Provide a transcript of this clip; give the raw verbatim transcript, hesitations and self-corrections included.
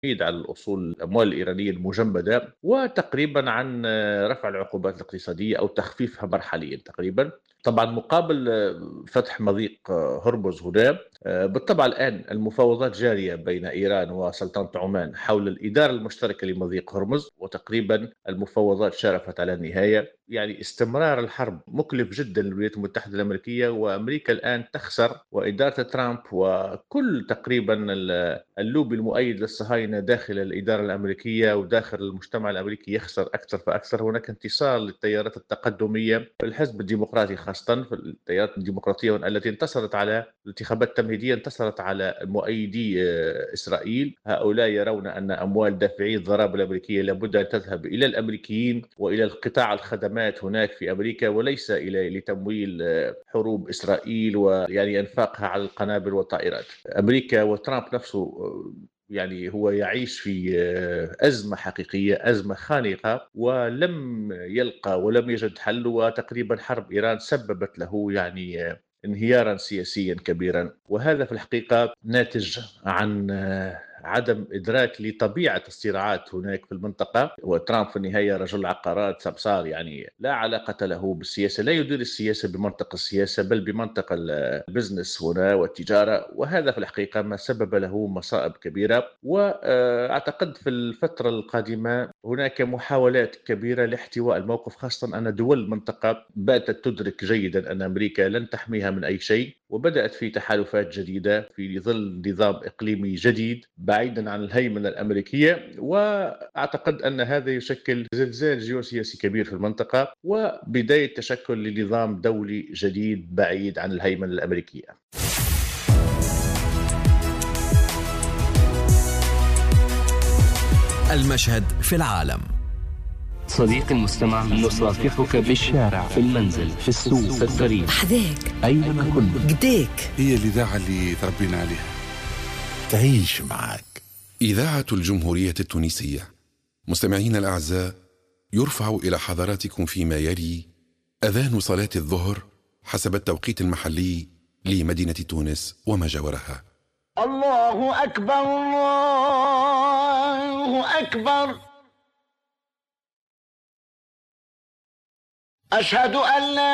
على الأصول الأموال الإيرانية المجمدة، وتقريبا عن رفع العقوبات الاقتصادية أو تخفيفها مرحليا تقريبا. طبعا مقابل فتح مضيق هرمز هنا، بالطبع الآن المفاوضات جارية بين إيران وسلطنة عمان حول الإدارة المشتركة لمضيق هرمز، وتقريبا المفاوضات شارفت على النهاية. يعني استمرار الحرب مكلف جدا للولايات المتحدة الأمريكية، وأمريكا الآن تخسر، وإدارة ترامب وكل تقريبا اللوبي المؤيد للصهاينة داخل الإدارة الأمريكية وداخل المجتمع الأمريكي يخسر أكثر فأكثر. هناك انتصار للتيارات التقدمية في الحزب الديمقراطي، خاصة في التيارات الديمقراطية التي انتصرت على الانتخابات التمهيدية، انتصرت على مؤيدي إسرائيل. هؤلاء يرون أن أموال دافعي الضرائب الأمريكية لابد أن تذهب إلى الأمريكيين وإلى القطاع الخدمات هناك في أمريكا، وليس إلى لتمويل حروب إسرائيل ويعني إنفاقها على القنابل والطائرات. أمريكا وترامب نفسه يعني هو يعيش في أزمة حقيقية، أزمة خانقة، ولم يلقى ولم يجد حل. وتقريبا حرب إيران سببت له يعني انهيارا سياسيا كبيرا، وهذا في الحقيقة ناتج عن عدم إدراك لطبيعة الصراعات هناك في المنطقة. وترامب في النهاية رجل عقارات سمسار، يعني لا علاقة له بالسياسة، لا يدير السياسة بمنطق السياسة بل بمنطق البزنس هنا والتجارة، وهذا في الحقيقة ما سبب له مصائب كبيرة. وأعتقد في الفترة القادمة هناك محاولات كبيرة لاحتواء الموقف، خاصة أن دول المنطقة باتت تدرك جيدا أن أمريكا لن تحميها من أي شيء، وبدأت في تحالفات جديدة في ظل نظام إقليمي جديد بعيدا عن الهيمنة الأمريكية. وأعتقد أن هذا يشكل زلزال جيوسياسي كبير في المنطقة، وبداية تشكل لنظام دولي جديد بعيد عن الهيمنة الأمريكية. المشهد في العالم. صديقي المستمع، نصافحك بالشارع، في المنزل، في السوق، في الطريق، حذاك، أينما كنت. قديك هي الإذاعة اللي تربينا عليها، تعيش معك. إذاعة الجمهورية التونسية. مستمعين الأعزاء، يرفع إلى حضراتكم فيما يلي أذان صلاة الظهر حسب التوقيت المحلي لمدينة تونس وما جاورها. الله أكبر، الله أكبر، أشهد أن لا